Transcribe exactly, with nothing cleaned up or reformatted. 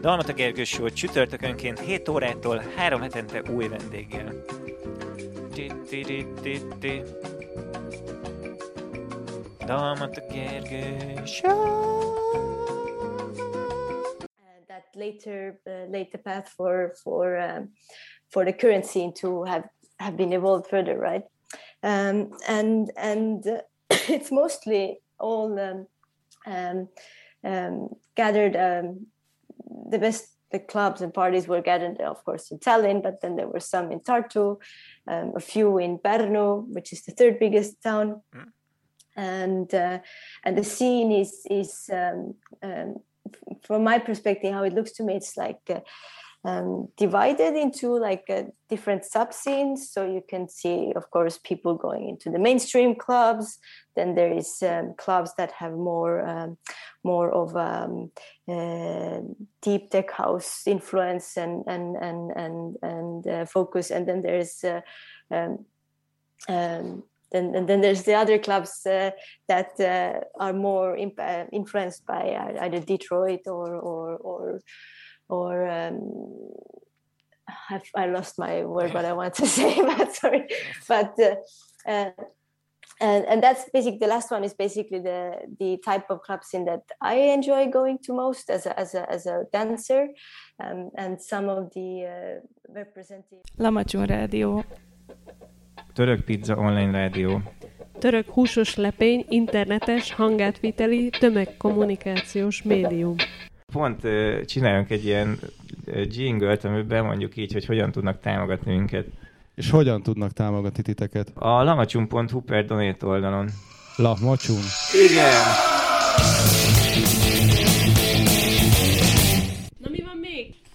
Dalmata Gergő Show csütörtökönként hét órától három hetente új vendéggel. Dalmata Gergő Show. That later uh, laid the path for for um, for the current scene to have have been evolved further, right? Um, and and uh, it's mostly all um, um, um, gathered. Um, the best the clubs and parties were gathered, of course, in Tallinn, but then there were some in Tartu, um, a few in Pärnu, which is the third biggest town, mm. and uh, and the scene is is. Um, um, From my perspective, how it looks to me, it's like uh, um, divided into like uh, different sub-scenes. So you can see, of course, people going into the mainstream clubs. Then there is um, clubs that have more, um, more of um, uh, deep tech house influence and and and and and uh, focus. And then there's uh, um, um, And, and then there's the other clubs uh, that uh, are more imp- uh, influenced by uh, either Detroit or or or, or um, I've, I lost my word, what I want to say. But sorry, but uh, uh, and and that's basically the last one is basically the the type of club scene that I enjoy going to most as a as a as a dancer, um, and some of the uh, representative. Lamacson Rádió. Török Pizza online rádió. Török húsos lepény, internetes, hangátviteli, tömegkommunikációs médium. Pont uh, csináljunk egy ilyen uh, jingle-t, amiben mondjuk így, hogy hogyan tudnak támogatni minket. És hogyan tudnak támogatni titeket? A lamacson pont hu per donate oldalon. Lamacson. Igen! Na mi van még?